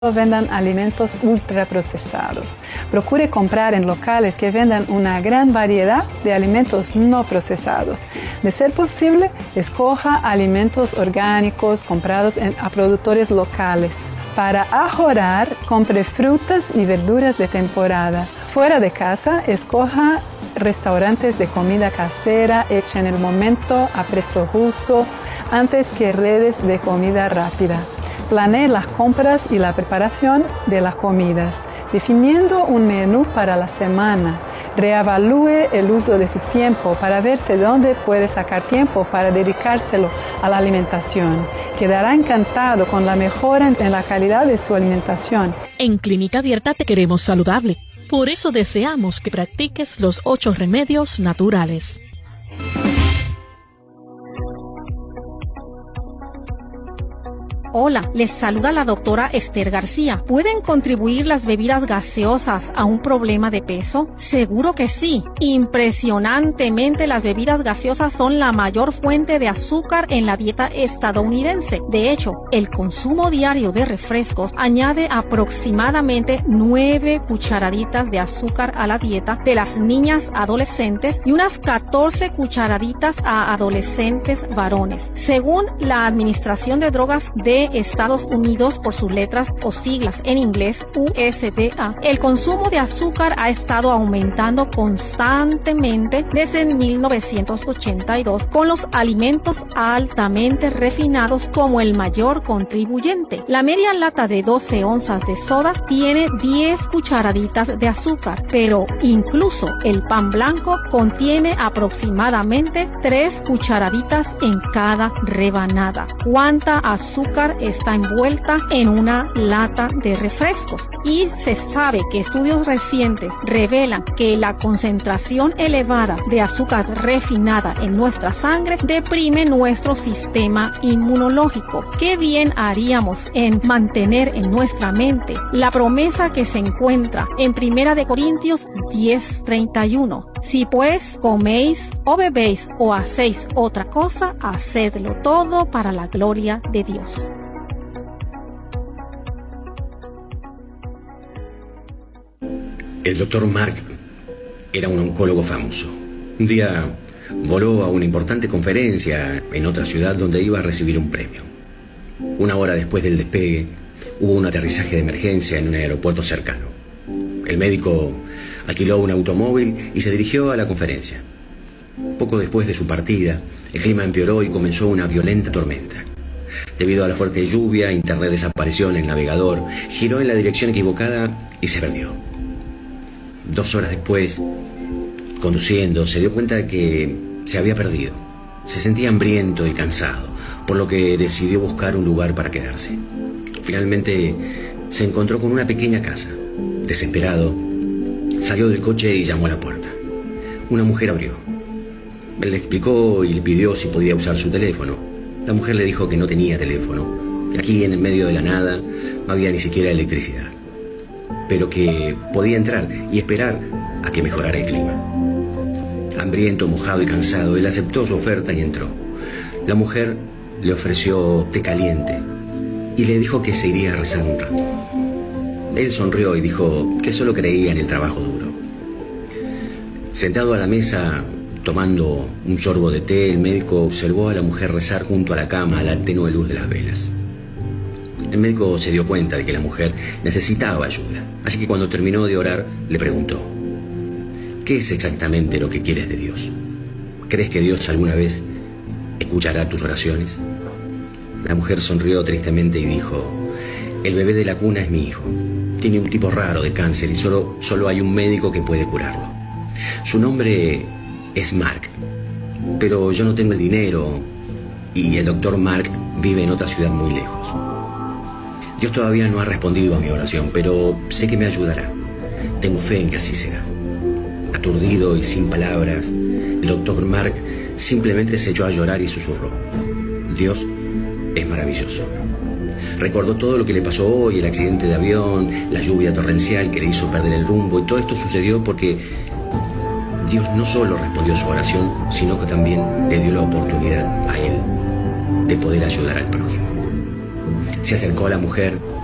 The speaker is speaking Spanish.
vendan alimentos ultraprocesados. Procure comprar en locales que vendan una gran variedad de alimentos no procesados. De ser posible, escoja alimentos orgánicos comprados a productores locales. Para ahorrar, compre frutas y verduras de temporada. Fuera de casa, escoja restaurantes de comida casera hecha en el momento a precio justo antes que redes de comida rápida. Planee las compras y la preparación de las comidas, definiendo un menú para la semana. Reevalúe el uso de su tiempo para verse dónde puede sacar tiempo para dedicárselo a la alimentación. Quedará encantado con la mejora en la calidad de su alimentación. En Clínica Abierta te queremos saludable. Por eso deseamos que practiques los 8 remedios naturales. Hola, les saluda la doctora Esther García. ¿Pueden contribuir las bebidas gaseosas a un problema de peso? Seguro que sí. Impresionantemente, las bebidas gaseosas son la mayor fuente de azúcar en la dieta estadounidense. De hecho, el consumo diario de refrescos añade aproximadamente 9 cucharaditas de azúcar a la dieta de las niñas adolescentes y unas 14 cucharaditas a adolescentes varones. Según la Administración de Drogas de Estados Unidos, por sus letras o siglas en inglés, USDA, el consumo de azúcar ha estado aumentando constantemente desde 1982, con los alimentos altamente refinados como el mayor contribuyente. La media lata de 12 onzas de soda tiene 10 cucharaditas de azúcar, pero incluso el pan blanco contiene aproximadamente 3 cucharaditas en cada rebanada. ¿Cuánta azúcar está envuelta en una lata de refrescos? Y se sabe que estudios recientes revelan que la concentración elevada de azúcar refinada en nuestra sangre deprime nuestro sistema inmunológico. ¿Qué bien haríamos en mantener en nuestra mente la promesa que se encuentra en 1 de Corintios 10:31? Si pues coméis o bebéis o hacéis otra cosa, hacedlo todo para la gloria de Dios. El doctor Mark era un oncólogo famoso. Un día voló a una importante conferencia en otra ciudad donde iba a recibir un premio. 1 hora después del despegue, hubo un aterrizaje de emergencia en un aeropuerto cercano. El médico alquiló un automóvil y se dirigió a la conferencia. Poco después de su partida, el clima empeoró y comenzó una violenta tormenta. Debido a la fuerte lluvia, Internet desapareció en el navegador, giró en la dirección equivocada y se perdió. 2 horas después, conduciendo, se dio cuenta de que se había perdido. Se sentía hambriento y cansado, por lo que decidió buscar un lugar para quedarse. Finalmente, se encontró con una pequeña casa. Desesperado, salió del coche y llamó a la puerta. Una mujer abrió. Él le explicó y le pidió si podía usar su teléfono. La mujer le dijo que no tenía teléfono, que aquí en el medio de la nada no había ni siquiera electricidad, pero que podía entrar y esperar a que mejorara el clima. Hambriento, mojado y cansado, él aceptó su oferta y entró. La mujer le ofreció té caliente y le dijo que se iría a rezar un rato. Él sonrió y dijo que solo creía en el trabajo duro. Sentado a la mesa, tomando un sorbo de té, el médico observó a la mujer rezar junto a la cama a la tenue luz de las velas. El médico se dio cuenta de que la mujer necesitaba ayuda, así que cuando terminó de orar, le preguntó: ¿qué es exactamente lo que quieres de Dios? ¿Crees que Dios alguna vez escuchará tus oraciones? La mujer sonrió tristemente y dijo: el bebé de la cuna es mi hijo. Tiene un tipo raro de cáncer y solo hay un médico que puede curarlo. Su nombre es Mark, pero yo no tengo el dinero y el doctor Mark vive en otra ciudad muy lejos. Dios todavía no ha respondido a mi oración, pero sé que me ayudará. Tengo fe en que así será. Aturdido y sin palabras, el doctor Mark simplemente se echó a llorar y susurró: Dios es maravilloso. Recordó todo lo que le pasó hoy, el accidente de avión, la lluvia torrencial que le hizo perder el rumbo, y todo esto sucedió porque Dios no solo respondió su oración, sino que también le dio la oportunidad a él de poder ayudar al prójimo. Se acercó a la mujer